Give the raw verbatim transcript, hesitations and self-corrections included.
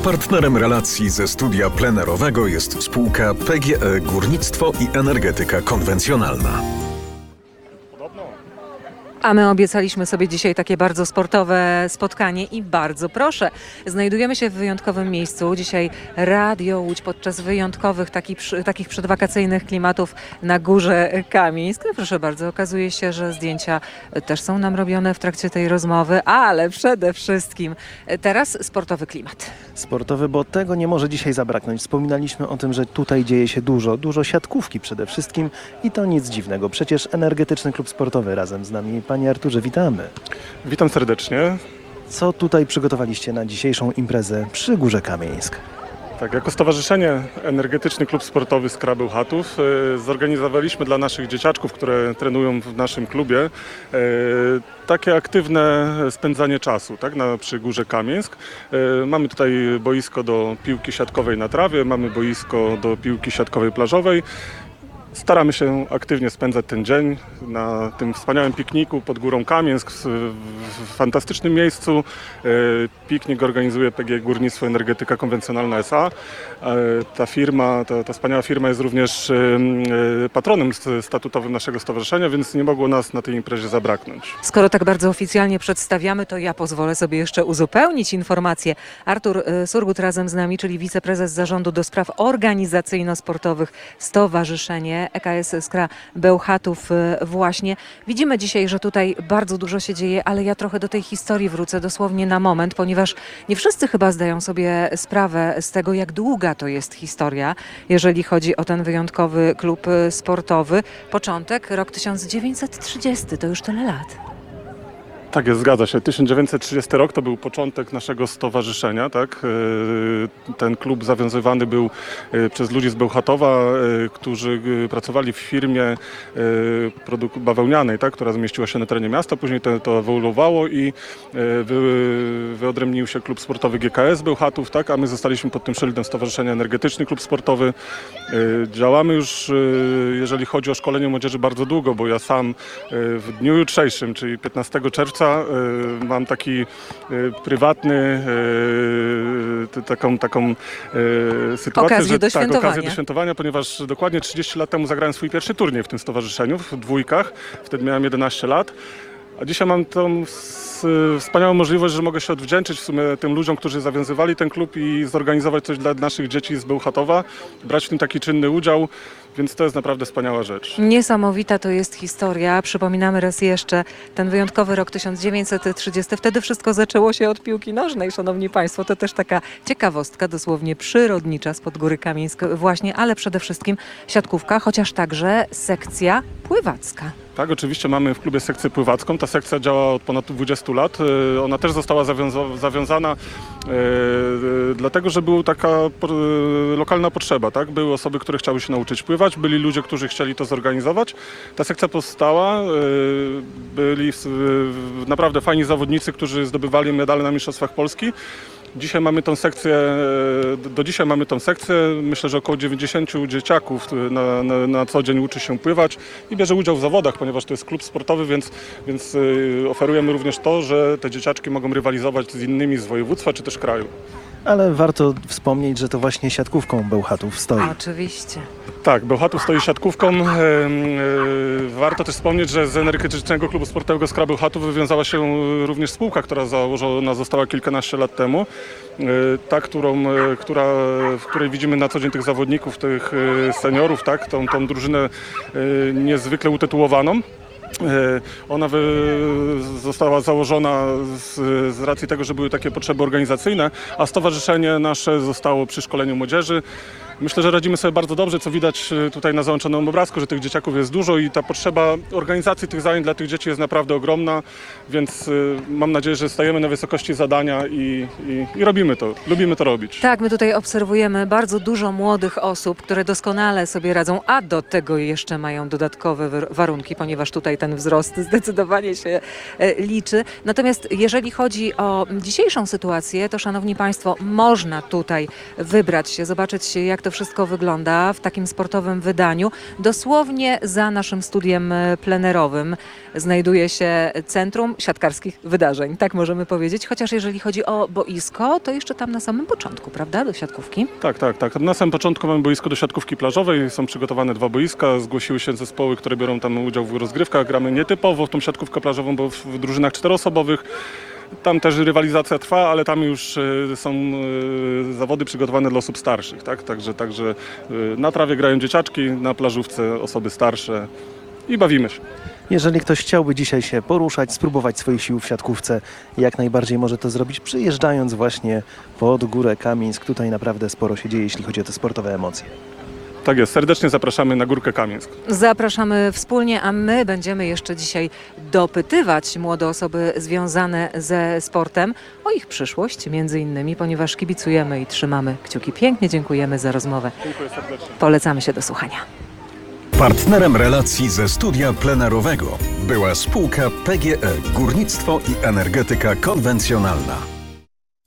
Partnerem relacji ze studia plenerowego jest spółka P G E Górnictwo i Energetyka Konwencjonalna. A my obiecaliśmy sobie dzisiaj takie bardzo sportowe spotkanie i bardzo proszę, znajdujemy się w wyjątkowym miejscu. Dzisiaj Radio Łódź podczas wyjątkowych taki, takich przedwakacyjnych klimatów na Górze Kamińsk. No proszę bardzo, okazuje się, że zdjęcia też są nam robione w trakcie tej rozmowy, ale przede wszystkim teraz sportowy klimat. Sportowy, bo tego nie może dzisiaj zabraknąć. Wspominaliśmy o tym, że tutaj dzieje się dużo, dużo siatkówki przede wszystkim i to nic dziwnego. Przecież Energetyczny Klub Sportowy razem z nami. Panie Arturze, witamy. Witam serdecznie. Co tutaj przygotowaliście na dzisiejszą imprezę przy Górze Kamieńsk? Tak, jako Stowarzyszenie Energetyczny Klub Sportowy Skra Bełchatów e, zorganizowaliśmy dla naszych dzieciaczków, które trenują w naszym klubie, e, takie aktywne spędzanie czasu, tak, na, przy Górze Kamieńsk. E, mamy tutaj boisko do piłki siatkowej na trawie, mamy boisko do piłki siatkowej plażowej. Staramy się aktywnie spędzać ten dzień na tym wspaniałym pikniku pod Górą Kamieńsk, w, w fantastycznym miejscu. E, piknik organizuje P G E Górnictwo Energetyka Konwencjonalna S A. E, ta firma, ta, ta wspaniała firma jest również e, patronem statutowym naszego stowarzyszenia, więc nie mogło nas na tej imprezie zabraknąć. Skoro tak bardzo oficjalnie przedstawiamy, to ja pozwolę sobie jeszcze uzupełnić informację. Artur Surgut razem z nami, czyli wiceprezes zarządu do spraw organizacyjno-sportowych Stowarzyszenie E K S Skra Bełchatów właśnie. Widzimy dzisiaj, że tutaj bardzo dużo się dzieje, ale ja trochę do tej historii wrócę dosłownie na moment, ponieważ nie wszyscy chyba zdają sobie sprawę z tego, jak długa to jest historia, jeżeli chodzi o ten wyjątkowy klub sportowy. Początek, rok tysiąc dziewięćset trzydziesty, to już tyle lat. Tak jest, zgadza się. tysiąc dziewięćset trzydziesty rok to był początek naszego stowarzyszenia. Tak? Ten klub zawiązywany był przez ludzi z Bełchatowa, którzy pracowali w firmie bawełnianej, tak? Która zmieściła się na terenie miasta. Później to, to ewoluowało i wy, wyodrębnił się klub sportowy G K S Bełchatów, tak? A my zostaliśmy pod tym szyldem Stowarzyszenia Energetyczny Klub Sportowy. Działamy już, jeżeli chodzi o szkolenie młodzieży, bardzo długo, bo ja sam w dniu jutrzejszym, czyli piętnastego czerwca, mam taki prywatny, taką, taką sytuację, okazję że do tak, świętowania. okazję do świętowania, ponieważ dokładnie trzydzieści lat temu zagrałem swój pierwszy turniej w tym stowarzyszeniu, w dwójkach. Wtedy miałem jedenaście lat. A dzisiaj mam tą wspaniałą możliwość, że mogę się odwdzięczyć w sumie tym ludziom, którzy zawiązywali ten klub i zorganizować coś dla naszych dzieci z Bełchatowa, brać w tym taki czynny udział, więc to jest naprawdę wspaniała rzecz. Niesamowita to jest historia. Przypominamy raz jeszcze ten wyjątkowy rok tysiąc dziewięćset trzydziesty. Wtedy wszystko zaczęło się od piłki nożnej, szanowni państwo. To też taka ciekawostka, dosłownie przyrodnicza spod Góry Kamieńsk właśnie, ale przede wszystkim siatkówka, chociaż także sekcja pływacka. Tak, oczywiście mamy w klubie sekcję pływacką. Ta sekcja działa od ponad dwudziestu lat. Ona też została zawiąza- zawiązana e, dlatego, że była taka po, lokalna potrzeba. Tak? Były osoby, które chciały się nauczyć pływać, byli ludzie, którzy chcieli to zorganizować. Ta sekcja powstała, e, byli w, w, naprawdę fajni zawodnicy, którzy zdobywali medale na Mistrzostwach Polski. Dzisiaj mamy tą sekcję, do dzisiaj mamy tą sekcję, myślę, że około dziewięćdziesięciu dzieciaków na, na, na co dzień uczy się pływać i bierze udział w zawodach, ponieważ to jest klub sportowy, więc, więc oferujemy również to, że te dzieciaczki mogą rywalizować z innymi z województwa czy też kraju. Ale warto wspomnieć, że to właśnie siatkówką Bełchatów stoi. Oczywiście. Tak, Bełchatów stoi siatkówką. Warto też wspomnieć, że z Energetycznego Klubu Sportowego Skra Bełchatów wywiązała się również spółka, która założona została kilkanaście lat temu. Ta, którą, która, w której widzimy na co dzień tych zawodników, tych seniorów, tak, tą, tą drużynę niezwykle utytułowaną. Ona wy, została założona z, z racji tego, że były takie potrzeby organizacyjne, a stowarzyszenie nasze zostało przy szkoleniu młodzieży. Myślę, że radzimy sobie bardzo dobrze, co widać tutaj na załączonym obrazku, że tych dzieciaków jest dużo i ta potrzeba organizacji tych zajęć dla tych dzieci jest naprawdę ogromna, więc mam nadzieję, że stajemy na wysokości zadania i, i, i robimy to, lubimy to robić. Tak, my tutaj obserwujemy bardzo dużo młodych osób, które doskonale sobie radzą, a do tego jeszcze mają dodatkowe warunki, ponieważ tutaj ten wzrost zdecydowanie się liczy. Natomiast jeżeli chodzi o dzisiejszą sytuację, to szanowni państwo, można tutaj wybrać się, zobaczyć jak to to wszystko wygląda w takim sportowym wydaniu. Dosłownie za naszym studiem e, plenerowym znajduje się Centrum Siatkarskich Wydarzeń, tak możemy powiedzieć. Chociaż jeżeli chodzi o boisko, to jeszcze tam na samym początku, prawda, do siatkówki? Tak, tak, tak. Na samym początku mamy boisko do siatkówki plażowej, są przygotowane dwa boiska, zgłosiły się zespoły, które biorą tam udział w rozgrywkach. Gramy nietypowo w tą siatkówkę plażową, bo w drużynach czteroosobowych. Tam też rywalizacja trwa, ale tam już e, są e, zawody przygotowane dla osób starszych, tak? Także, także e, na trawie grają dzieciaczki, na plażówce osoby starsze i bawimy się. Jeżeli ktoś chciałby dzisiaj się poruszać, spróbować swoich sił w siatkówce, jak najbardziej może to zrobić, przyjeżdżając właśnie pod Górę Kamieńsk. Tutaj naprawdę sporo się dzieje, jeśli chodzi o te sportowe emocje. Tak jest, serdecznie zapraszamy na Górkę Kamieńsk. Zapraszamy wspólnie, a my będziemy jeszcze dzisiaj dopytywać młode osoby związane ze sportem o ich przyszłość, między innymi, ponieważ kibicujemy i trzymamy kciuki. Pięknie dziękujemy za rozmowę. Dziękuję serdecznie. Polecamy się do słuchania. Partnerem relacji ze studia plenerowego była spółka P G E Górnictwo i Energetyka Konwencjonalna.